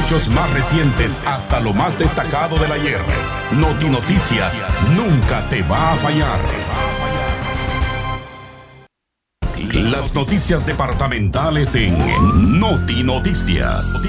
hechos más recientes hasta lo más destacado del ayer. Noti Noticias nunca te va a fallar. Las noticias departamentales en Noti Noticias.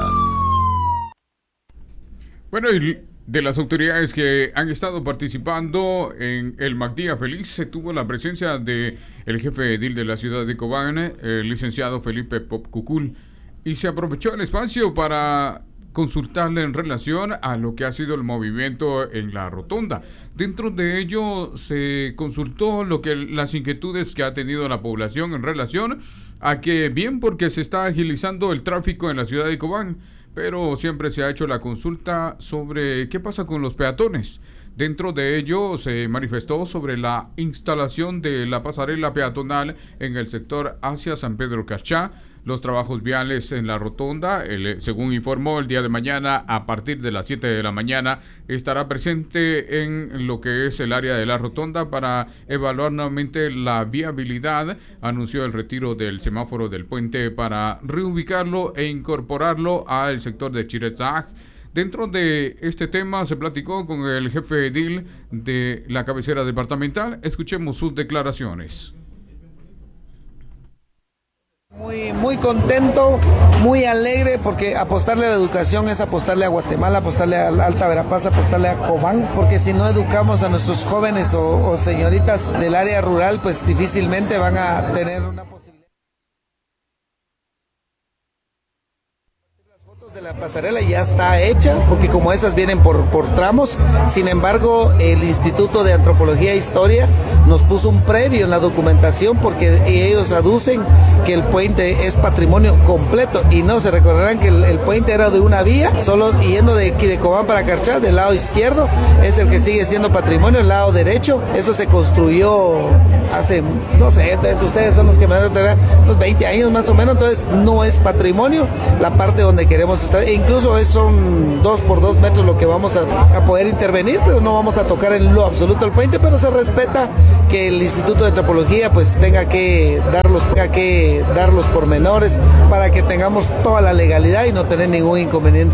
Bueno, y de las autoridades que han estado participando en el MacDía Feliz, se tuvo la presencia de el jefe edil de la ciudad de Cobán, el licenciado Felipe Pop Cucul, y se aprovechó el espacio para consultarle en relación a lo que ha sido el movimiento en la rotonda. Dentro de ello se consultó las inquietudes que ha tenido la población en relación a que bien porque se está agilizando el tráfico en la ciudad de Cobán, pero siempre se ha hecho la consulta sobre qué pasa con los peatones. Dentro de ello se manifestó sobre la instalación de la pasarela peatonal en el sector hacia San Pedro Cachá, los trabajos viales en la rotonda. Según informó, el día de mañana a partir de las 7 de la mañana estará presente en lo que es el área de la rotonda para evaluar nuevamente la viabilidad. Anunció el retiro del semáforo del puente para reubicarlo e incorporarlo al sector de Chiretzaj. Dentro de este tema se platicó con el jefe edil de la cabecera departamental. Escuchemos sus declaraciones. Muy contento, muy alegre, porque apostarle a la educación es apostarle a Guatemala, apostarle a Alta Verapaz, apostarle a Cobán, porque si no educamos a nuestros jóvenes o señoritas del área rural, pues difícilmente van a tener una posibilidad. De la pasarela ya está hecha, porque como esas vienen por tramos. Sin embargo, el Instituto de Antropología e Historia nos puso un previo en la documentación, porque ellos aducen que el puente es patrimonio completo, y no se recordarán que el puente era de una vía, solo yendo de Cobán para Carchá, del lado izquierdo es el que sigue siendo patrimonio, el lado derecho, eso se construyó hace, no sé, ustedes son los que me van a tener unos 20 años más o menos, entonces no es patrimonio la parte donde queremos estar, e incluso son 2 por 2 metros lo que vamos a poder intervenir, pero no vamos a tocar en lo absoluto el puente, pero se respeta que el Instituto de Antropología pues tenga que dar los pormenores para que tengamos toda la legalidad y no tener ningún inconveniente.